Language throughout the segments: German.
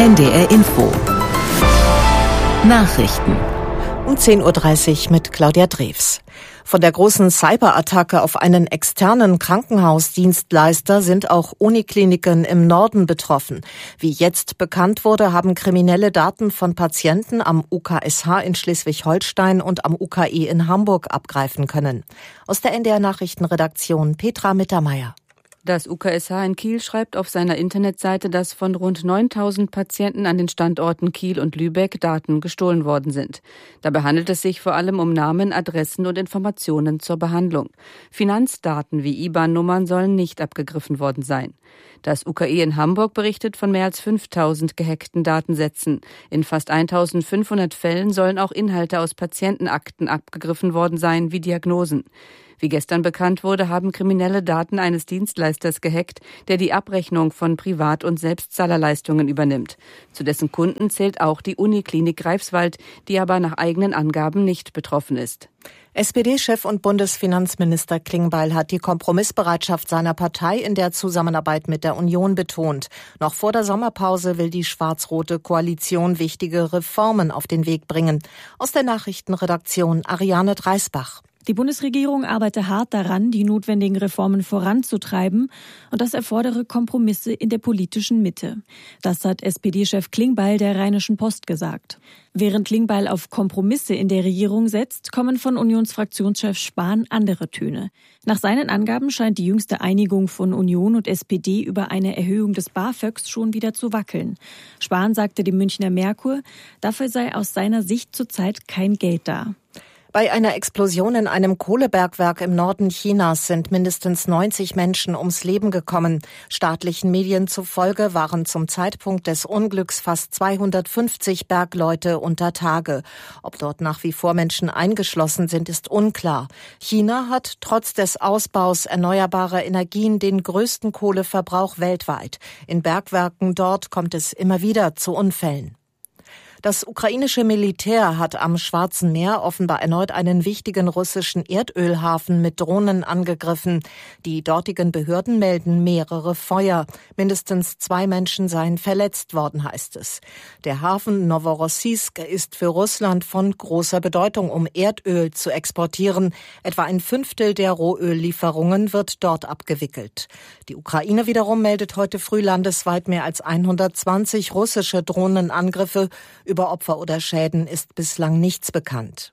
NDR Info. Nachrichten. Um 10.30 Uhr mit Claudia Drews. Von der großen Cyberattacke auf einen externen Krankenhausdienstleister sind auch Unikliniken im Norden betroffen. Wie jetzt bekannt wurde, haben Kriminelle Daten von Patienten am UKSH in Schleswig-Holstein und am UKE in Hamburg abgreifen können. Aus der NDR Nachrichtenredaktion Petra Mittermeier. Das UKSH in Kiel schreibt auf seiner Internetseite, dass von rund 9.000 Patienten an den Standorten Kiel und Lübeck Daten gestohlen worden sind. Dabei handelt es sich vor allem um Namen, Adressen und Informationen zur Behandlung. Finanzdaten wie IBAN-Nummern sollen nicht abgegriffen worden sein. Das UKE in Hamburg berichtet von mehr als 5.000 gehackten Datensätzen. In fast 1.500 Fällen sollen auch Inhalte aus Patientenakten abgegriffen worden sein, wie Diagnosen. Wie gestern bekannt wurde, haben Kriminelle Daten eines Dienstleisters gehackt, der die Abrechnung von Privat- und Selbstzahlerleistungen übernimmt. Zu dessen Kunden zählt auch die Uniklinik Greifswald, die aber nach eigenen Angaben nicht betroffen ist. SPD-Chef und Bundesfinanzminister Klingbeil hat die Kompromissbereitschaft seiner Partei in der Zusammenarbeit mit der Union betont. Noch vor der Sommerpause will die schwarz-rote Koalition wichtige Reformen auf den Weg bringen. Aus der Nachrichtenredaktion Ariane Dreisbach. Die Bundesregierung arbeite hart daran, die notwendigen Reformen voranzutreiben, und das erfordere Kompromisse in der politischen Mitte. Das hat SPD-Chef Klingbeil der Rheinischen Post gesagt. Während Klingbeil auf Kompromisse in der Regierung setzt, kommen von Unionsfraktionschef Spahn andere Töne. Nach seinen Angaben scheint die jüngste Einigung von Union und SPD über eine Erhöhung des BAföGs schon wieder zu wackeln. Spahn sagte dem Münchner Merkur, dafür sei aus seiner Sicht zurzeit kein Geld da. Bei einer Explosion in einem Kohlebergwerk im Norden Chinas sind mindestens 90 Menschen ums Leben gekommen. Staatlichen Medien zufolge waren zum Zeitpunkt des Unglücks fast 250 Bergleute unter Tage. Ob dort nach wie vor Menschen eingeschlossen sind, ist unklar. China hat trotz des Ausbaus erneuerbarer Energien den größten Kohleverbrauch weltweit. In Bergwerken dort kommt es immer wieder zu Unfällen. Das ukrainische Militär hat am Schwarzen Meer offenbar erneut einen wichtigen russischen Erdölhafen mit Drohnen angegriffen. Die dortigen Behörden melden mehrere Feuer. Mindestens 2 Menschen seien verletzt worden, heißt es. Der Hafen Novorossiysk ist für Russland von großer Bedeutung, um Erdöl zu exportieren. Etwa 1/5 der Rohöllieferungen wird dort abgewickelt. Die Ukraine wiederum meldet heute früh landesweit mehr als 120 russische Drohnenangriffe. Über Opfer oder Schäden ist bislang nichts bekannt.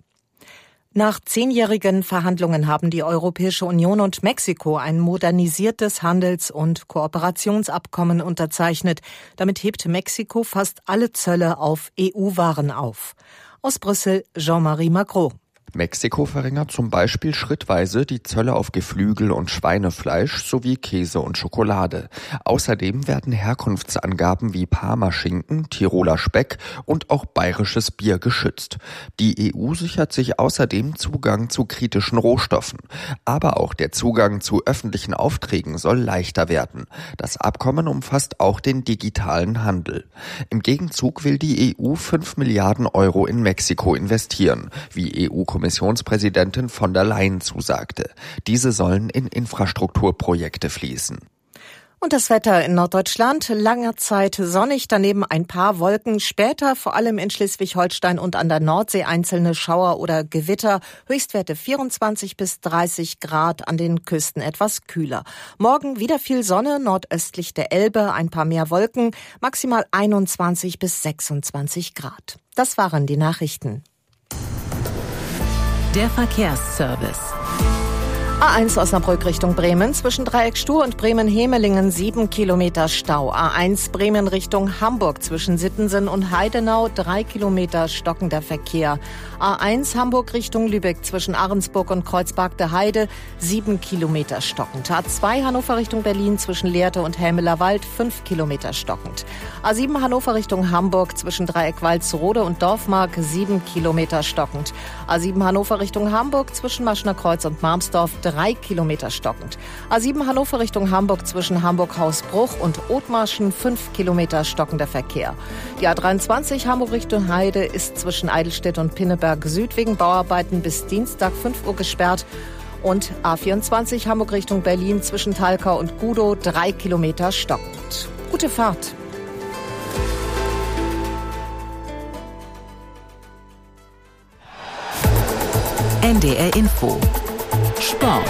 Nach 10-jährigen Verhandlungen haben die Europäische Union und Mexiko ein modernisiertes Handels- und Kooperationsabkommen unterzeichnet. Damit hebt Mexiko fast alle Zölle auf EU-Waren auf. Aus Brüssel Jean-Marie Macron. Mexiko verringert zum Beispiel schrittweise die Zölle auf Geflügel und Schweinefleisch sowie Käse und Schokolade. Außerdem werden Herkunftsangaben wie Parmaschinken, Tiroler Speck und auch bayerisches Bier geschützt. Die EU sichert sich außerdem Zugang zu kritischen Rohstoffen. Aber auch der Zugang zu öffentlichen Aufträgen soll leichter werden. Das Abkommen umfasst auch den digitalen Handel. Im Gegenzug will die EU 5 Milliarden Euro in Mexiko investieren, wie EU-Kommissionspräsidentin von der Leyen zusagte. Diese sollen in Infrastrukturprojekte fließen. Und das Wetter in Norddeutschland, lange Zeit sonnig, daneben ein paar Wolken, später vor allem in Schleswig-Holstein und an der Nordsee einzelne Schauer oder Gewitter, Höchstwerte 24 bis 30 Grad, an den Küsten etwas kühler. Morgen wieder viel Sonne, nordöstlich der Elbe ein paar mehr Wolken, maximal 21 bis 26 Grad. Das waren die Nachrichten. Der Verkehrsservice. A1 Osnabrück Richtung Bremen, zwischen Dreieck Stuhr und Bremen-Hemelingen 7 Kilometer Stau. A1 Bremen Richtung Hamburg, zwischen Sittensen und Heidenau 3 Kilometer stockender Verkehr. A1 Hamburg Richtung Lübeck, zwischen Ahrensburg und Kreuzberg der Heide 7 Kilometer stockend. A2 Hannover Richtung Berlin, zwischen Lehrte und Helmelerwald 5 Kilometer stockend. A7 Hannover Richtung Hamburg, zwischen Dreieck Walsrode und Dorfmark 7 Kilometer stockend. A7 Hannover Richtung Hamburg, zwischen Maschner Kreuz und Marmsdorf 3 Kilometer stockend. A7 Hannover Richtung Hamburg, zwischen Hamburg-Hausbruch und Othmarschen 5 Kilometer stockender Verkehr. Die A23 Hamburg Richtung Heide ist zwischen Eidelstedt und Pinneberg Süd wegen Bauarbeiten bis Dienstag 5 Uhr gesperrt. Und A24 Hamburg Richtung Berlin zwischen Talkau und Gudow 3 Kilometer stockend. Gute Fahrt! NDR Info. Sport.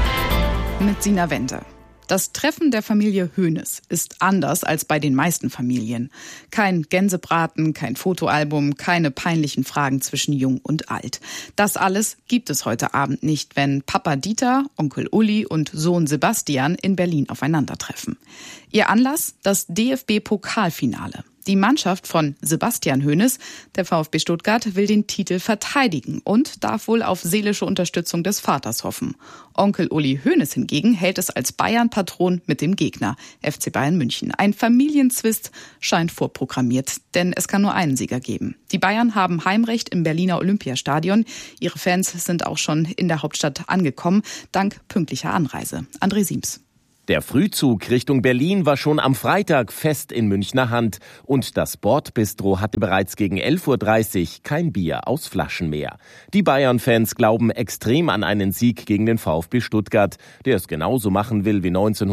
Mit Sina Wende. Das Treffen der Familie Hoeneß ist anders als bei den meisten Familien. Kein Gänsebraten, kein Fotoalbum, keine peinlichen Fragen zwischen Jung und Alt. Das alles gibt es heute Abend nicht, wenn Papa Dieter, Onkel Uli und Sohn Sebastian in Berlin aufeinandertreffen. Ihr Anlass? Das DFB-Pokalfinale. Die Mannschaft von Sebastian Hoeneß, der VfB Stuttgart, will den Titel verteidigen und darf wohl auf seelische Unterstützung des Vaters hoffen. Onkel Uli Hoeneß hingegen hält es als Bayern-Patron mit dem Gegner, FC Bayern München. Ein Familienzwist scheint vorprogrammiert, denn es kann nur einen Sieger geben. Die Bayern haben Heimrecht im Berliner Olympiastadion. Ihre Fans sind auch schon in der Hauptstadt angekommen, dank pünktlicher Anreise. André Siems. Der Frühzug Richtung Berlin war schon am Freitag fest in Münchner Hand und das Bordbistro hatte bereits gegen 11.30 Uhr kein Bier aus Flaschen mehr. Die Bayern-Fans glauben extrem an einen Sieg gegen den VfB Stuttgart, der es genauso machen will wie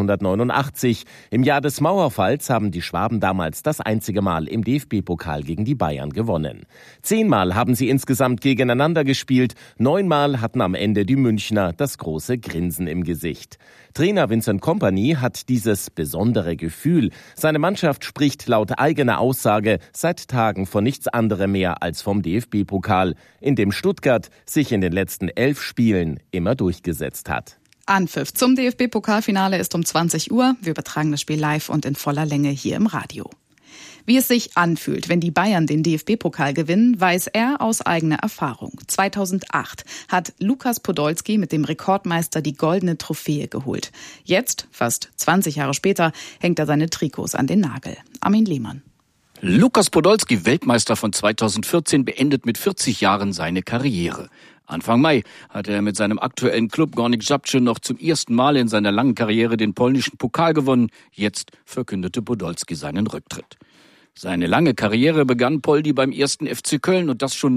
1989. Im Jahr des Mauerfalls haben die Schwaben damals das einzige Mal im DFB-Pokal gegen die Bayern gewonnen. 10-mal haben sie insgesamt gegeneinander gespielt, 9-mal hatten am Ende die Münchner das große Grinsen im Gesicht. Trainer Vincent Kompany hat dieses besondere Gefühl. Seine Mannschaft spricht laut eigener Aussage seit Tagen von nichts anderem mehr als vom DFB-Pokal, in dem Stuttgart sich in den letzten 11 Spielen immer durchgesetzt hat. Anpfiff zum DFB-Pokalfinale ist um 20 Uhr. Wir übertragen das Spiel live und in voller Länge hier im Radio. Wie es sich anfühlt, wenn die Bayern den DFB-Pokal gewinnen, weiß er aus eigener Erfahrung. 2008 hat Lukas Podolski mit dem Rekordmeister die goldene Trophäe geholt. Jetzt, fast 20 Jahre später, hängt er seine Trikots an den Nagel. Armin Lehmann. Lukas Podolski, Weltmeister von 2014, beendet mit 40 Jahren seine Karriere. Anfang Mai hatte er mit seinem aktuellen Klub Górnik Zabrze noch zum ersten Mal in seiner langen Karriere den polnischen Pokal gewonnen. Jetzt verkündete Podolski seinen Rücktritt. Seine lange Karriere begann Poldi beim 1. FC Köln und das schon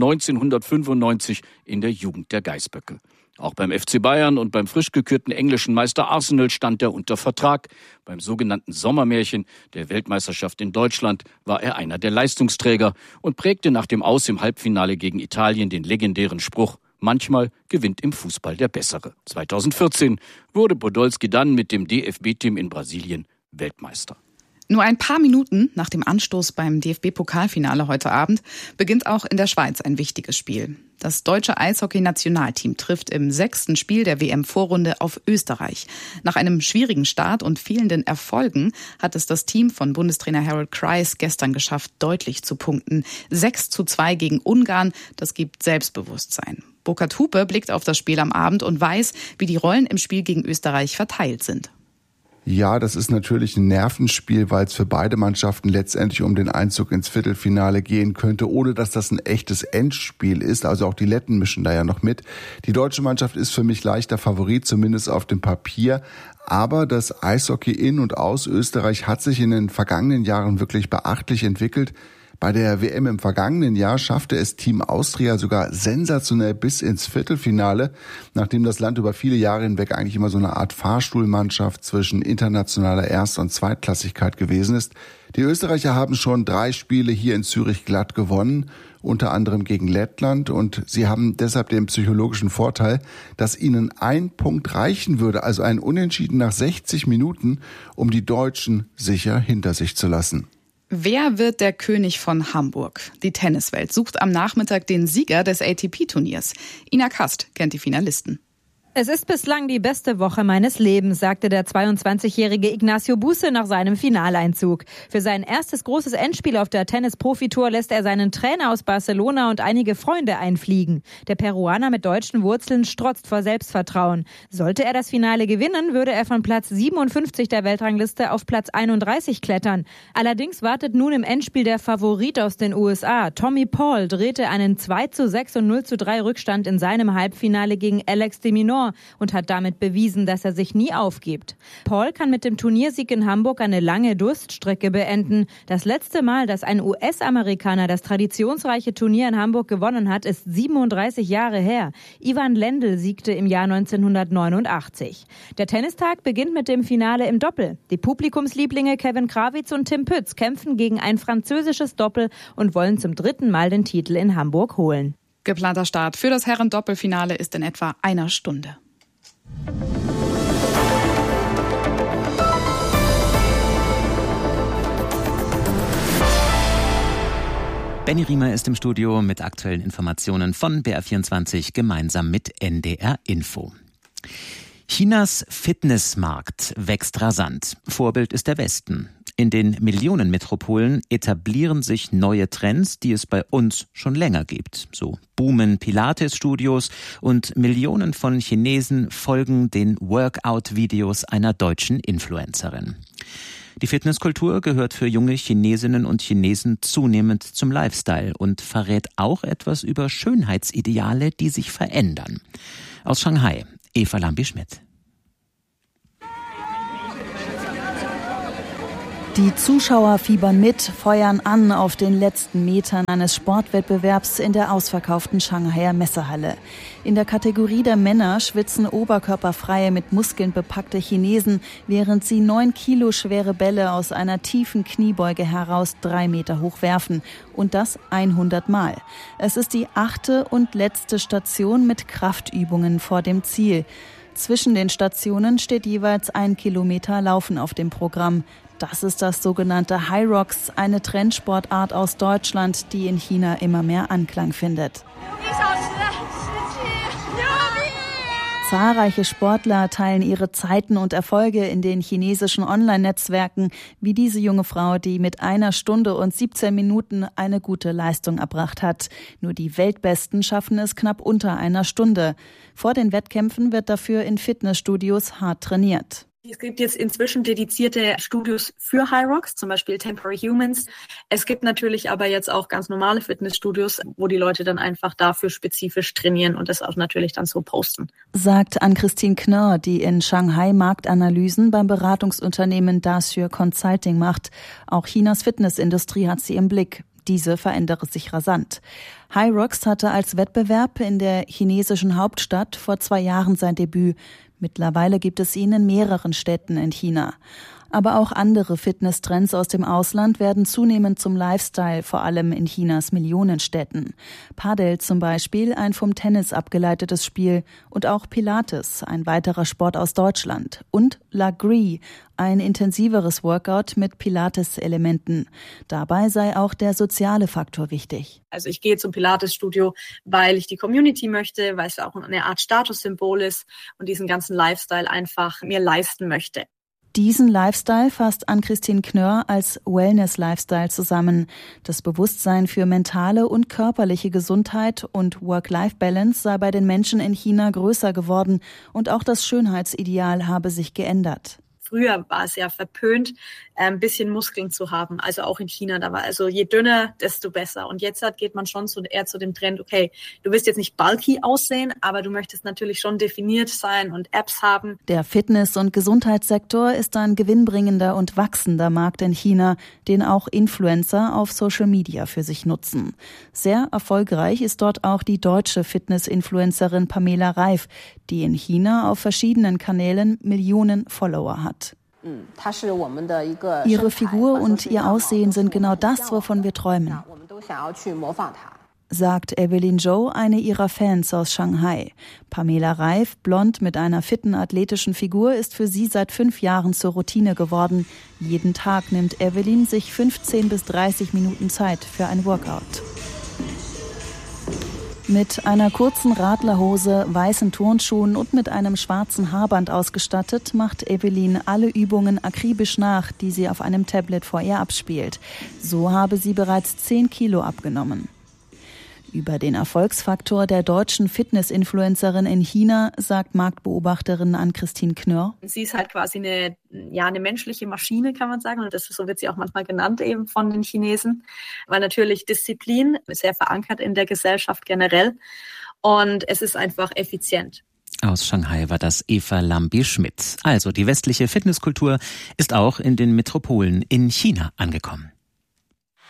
1995 in der Jugend der Geißböcke. Auch beim FC Bayern und beim frisch gekürten englischen Meister Arsenal stand er unter Vertrag. Beim sogenannten Sommermärchen der Weltmeisterschaft in Deutschland war er einer der Leistungsträger und prägte nach dem Aus im Halbfinale gegen Italien den legendären Spruch: Manchmal gewinnt im Fußball der Bessere. 2014 wurde Podolski dann mit dem DFB-Team in Brasilien Weltmeister. Nur ein paar Minuten nach dem Anstoß beim DFB-Pokalfinale heute Abend beginnt auch in der Schweiz ein wichtiges Spiel. Das deutsche Eishockey-Nationalteam trifft im 6. Spiel der WM-Vorrunde auf Österreich. Nach einem schwierigen Start und fehlenden Erfolgen hat es das Team von Bundestrainer Harold Kreis gestern geschafft, deutlich zu punkten. 6:2 gegen Ungarn, das gibt Selbstbewusstsein. Burkhard Hupe blickt auf das Spiel am Abend und weiß, wie die Rollen im Spiel gegen Österreich verteilt sind. Ja, das ist natürlich ein Nervenspiel, weil es für beide Mannschaften letztendlich um den Einzug ins Viertelfinale gehen könnte, ohne dass das ein echtes Endspiel ist. Also auch die Letten mischen da ja noch mit. Die deutsche Mannschaft ist für mich leichter Favorit, zumindest auf dem Papier. Aber das Eishockey in und aus Österreich hat sich in den vergangenen Jahren wirklich beachtlich entwickelt. Bei der WM im vergangenen Jahr schaffte es Team Austria sogar sensationell bis ins Viertelfinale, nachdem das Land über viele Jahre hinweg eigentlich immer so eine Art Fahrstuhlmannschaft zwischen internationaler Erst- und Zweitklassigkeit gewesen ist. Die Österreicher haben schon 3 Spiele hier in Zürich glatt gewonnen, unter anderem gegen Lettland, und sie haben deshalb den psychologischen Vorteil, dass ihnen ein Punkt reichen würde, also ein Unentschieden nach 60 Minuten, um die Deutschen sicher hinter sich zu lassen. Wer wird der König von Hamburg? Die Tenniswelt sucht am Nachmittag den Sieger des ATP-Turniers. Ina Kast kennt die Finalisten. Es ist bislang die beste Woche meines Lebens, sagte der 22-jährige Ignacio Buse nach seinem Finaleinzug. Für sein erstes großes Endspiel auf der Tennis-Profitour lässt er seinen Trainer aus Barcelona und einige Freunde einfliegen. Der Peruaner mit deutschen Wurzeln strotzt vor Selbstvertrauen. Sollte er das Finale gewinnen, würde er von Platz 57 der Weltrangliste auf Platz 31 klettern. Allerdings wartet nun im Endspiel der Favorit aus den USA. Tommy Paul drehte einen 2:6 und 0:3 Rückstand in seinem Halbfinale gegen Alex de Minaur und hat damit bewiesen, dass er sich nie aufgibt. Paul kann mit dem Turniersieg in Hamburg eine lange Durststrecke beenden. Das letzte Mal, dass ein US-Amerikaner das traditionsreiche Turnier in Hamburg gewonnen hat, ist 37 Jahre her. Ivan Lendl siegte im Jahr 1989. Der Tennistag beginnt mit dem Finale im Doppel. Die Publikumslieblinge Kevin Krawitz und Tim Pütz kämpfen gegen ein französisches Doppel und wollen zum 3. Mal den Titel in Hamburg holen. Geplanter Start für das Herren-Doppelfinale ist in etwa einer Stunde. Benny Riemer ist im Studio mit aktuellen Informationen von BR24 gemeinsam mit NDR Info. Chinas Fitnessmarkt wächst rasant. Vorbild ist der Westen. In den Millionenmetropolen etablieren sich neue Trends, die es bei uns schon länger gibt. So boomen Pilates-Studios und Millionen von Chinesen folgen den Workout-Videos einer deutschen Influencerin. Die Fitnesskultur gehört für junge Chinesinnen und Chinesen zunehmend zum Lifestyle und verrät auch etwas über Schönheitsideale, die sich verändern. Aus Shanghai, Eva Lambi-Schmidt. Die Zuschauer fiebern mit, feuern an auf den letzten Metern eines Sportwettbewerbs in der ausverkauften Shanghaier Messehalle. In der Kategorie der Männer schwitzen oberkörperfreie, mit Muskeln bepackte Chinesen, während sie 9 Kilo schwere Bälle aus einer tiefen Kniebeuge heraus 3 Meter hoch werfen. Und das 100 Mal. Es ist die 8. und letzte Station mit Kraftübungen vor dem Ziel. Zwischen den Stationen steht jeweils 1 Kilometer Laufen auf dem Programm. Das ist das sogenannte Hyrox, eine Trendsportart aus Deutschland, die in China immer mehr Anklang findet. Zahlreiche Sportler teilen ihre Zeiten und Erfolge in den chinesischen Online-Netzwerken, wie diese junge Frau, die mit 1 Stunde und 17 Minuten eine gute Leistung erbracht hat. Nur die Weltbesten schaffen es knapp unter 1 Stunde. Vor den Wettkämpfen wird dafür in Fitnessstudios hart trainiert. Es gibt jetzt inzwischen dedizierte Studios für Hyrox, zum Beispiel Temporary Humans. Es gibt natürlich aber jetzt auch ganz normale Fitnessstudios, wo die Leute dann einfach dafür spezifisch trainieren und das auch natürlich dann so posten. Sagt Ann-Christine Knörr, die in Shanghai Marktanalysen beim Beratungsunternehmen Dasure Consulting macht. Auch Chinas Fitnessindustrie hat sie im Blick. Diese verändere sich rasant. Hyrox hatte als Wettbewerb in der chinesischen Hauptstadt vor 2 Jahren sein Debüt. Mittlerweile gibt es ihn in mehreren Städten in China. Aber auch andere Fitnesstrends aus dem Ausland werden zunehmend zum Lifestyle, vor allem in Chinas Millionenstädten. Padel zum Beispiel, ein vom Tennis abgeleitetes Spiel, und auch Pilates, ein weiterer Sport aus Deutschland. Und La Gree, ein intensiveres Workout mit Pilates-Elementen. Dabei sei auch der soziale Faktor wichtig. Also ich gehe zum Pilates-Studio, weil ich die Community möchte, weil es auch eine Art Statussymbol ist und diesen ganzen Lifestyle einfach mir leisten möchte. Diesen Lifestyle fasst Ann-Christine Knörr als Wellness-Lifestyle zusammen. Das Bewusstsein für mentale und körperliche Gesundheit und Work-Life-Balance sei bei den Menschen in China größer geworden und auch das Schönheitsideal habe sich geändert. Früher war es ja verpönt, ein bisschen Muskeln zu haben, also auch in China. Da war also je dünner, desto besser. Und jetzt geht man schon eher zu dem Trend, okay, du willst jetzt nicht bulky aussehen, aber du möchtest natürlich schon definiert sein und Apps haben. Der Fitness- und Gesundheitssektor ist ein gewinnbringender und wachsender Markt in China, den auch Influencer auf Social Media für sich nutzen. Sehr erfolgreich ist dort auch die deutsche Fitness-Influencerin Pamela Reif, die in China auf verschiedenen Kanälen Millionen Follower hat. Ihre Figur und ihr Aussehen sind genau das, wovon wir träumen, sagt Evelyn Zhou, eine ihrer Fans aus Shanghai. Pamela Reif, blond mit einer fitten athletischen Figur, ist für sie seit 5 Jahren zur Routine geworden. Jeden Tag nimmt Evelyn sich 15 bis 30 Minuten Zeit für ein Workout. Mit einer kurzen Radlerhose, weißen Turnschuhen und mit einem schwarzen Haarband ausgestattet, macht Evelyn alle Übungen akribisch nach, die sie auf einem Tablet vor ihr abspielt. So habe sie bereits 10 Kilo abgenommen. Über den Erfolgsfaktor der deutschen Fitness-Influencerin in China sagt Marktbeobachterin Ann-Christine Knörr. Sie ist halt quasi eine menschliche Maschine, kann man sagen. Und so wird sie auch manchmal genannt eben von den Chinesen. Weil natürlich Disziplin ist sehr verankert in der Gesellschaft generell. Und es ist einfach effizient. Aus Shanghai war das Eva Lambi-Schmidt. Also die westliche Fitnesskultur ist auch in den Metropolen in China angekommen.